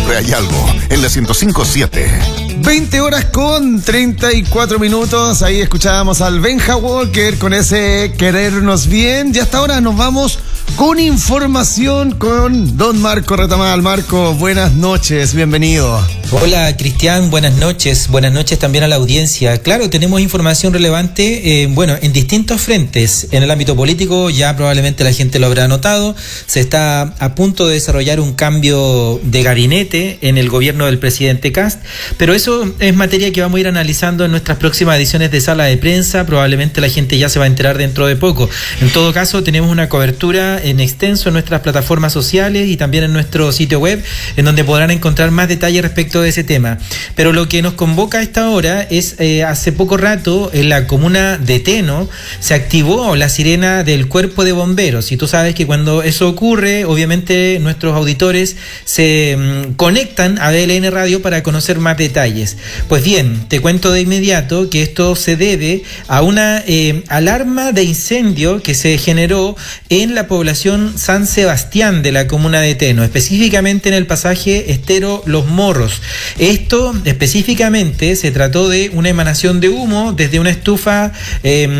Siempre hay algo en la 105.7. 20 horas con 34 minutos. Ahí escuchábamos al Benja Walker con ese querernos bien. Y hasta ahora nos vamos con información con don Marco Retamal. Marco, buenas noches, bienvenido. Hola Cristian, buenas noches también a la audiencia. Claro, tenemos información relevante, en distintos frentes. En el ámbito político ya probablemente la gente lo habrá notado, se está a punto de desarrollar un cambio de gabinete en el gobierno del presidente Kast, pero eso es materia que vamos a ir analizando en nuestras próximas ediciones de Sala de Prensa. Probablemente la gente ya se va a enterar dentro de poco. En todo caso, tenemos una cobertura en extenso en nuestras plataformas sociales y también en nuestro sitio web, en donde podrán encontrar más detalles respecto de ese tema. Pero lo que nos convoca a esta hora es, hace poco rato en la comuna de Teno se activó la sirena del cuerpo de bomberos, y tú sabes que cuando eso ocurre, obviamente nuestros auditores se conectan a DLN Radio para conocer más detalles. Pues bien, te cuento de inmediato que esto se debe a una alarma de incendio que se generó en la población San Sebastián de la comuna de Teno, específicamente en el pasaje Estero Los Morros. Esto específicamente se trató de una emanación de humo desde una estufa